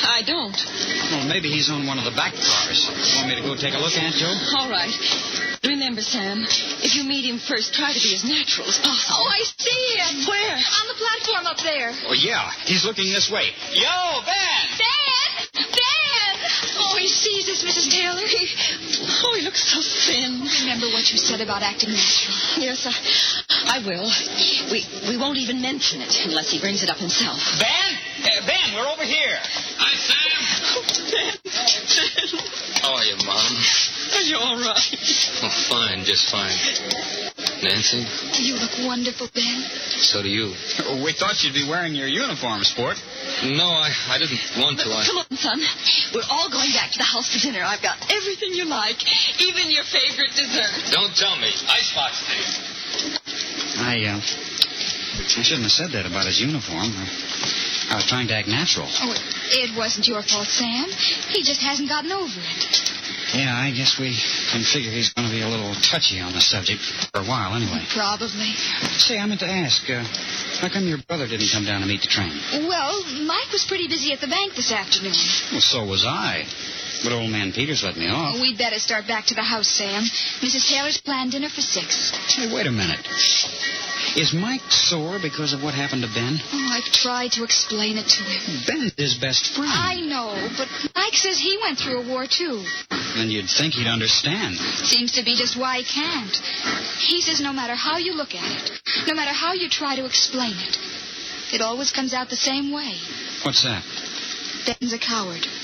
I don't. Well, maybe he's on one of the back cars. Want me to go take a look, Aunt Jo? All right. Remember, Sam, if you meet him first, try to be as natural as possible. Oh, I see him. Where? On the platform up there. Oh, yeah. He's looking this way. Yo, Ben! Ben! Ben! Oh, he sees us, Mrs. Taylor. He looks so thin. Remember what you said about acting natural. Yes, I will. We won't even mention it unless he brings it up himself. Ben? Ben, we're over here. Hi, Sam. How are you, Mom? Are you all right? Oh, fine, just fine. Nancy? You look wonderful, Ben. So do you. We thought you'd be wearing your uniform, sport. No, I didn't want to. Come on, son. We're all going back to the house for dinner. I've got everything you like, even your favorite dessert. Don't tell me. Icebox thing. I shouldn't have said that about his uniform. I was trying to act natural. Oh, it wasn't your fault, Sam. He just hasn't gotten over it. Yeah, I guess we can figure he's going to be a little touchy on the subject for a while anyway. Probably. Say, I meant to ask, how come your brother didn't come down to meet the train? Well, Mike was pretty busy at the bank this afternoon. Well, so was I. But old man Peters let me off. We'd better start back to the house, Sam. Mrs. Taylor's planned dinner for 6. Hey, wait a minute. Is Mike sore because of what happened to Ben? Oh, I've tried to explain it to him. Ben's his best friend. I know, but Mike says he went through a war, too. Then you'd think he'd understand. Seems to be just why he can't. He says no matter how you look at it, no matter how you try to explain it, it always comes out the same way. What's that? Ben's a coward.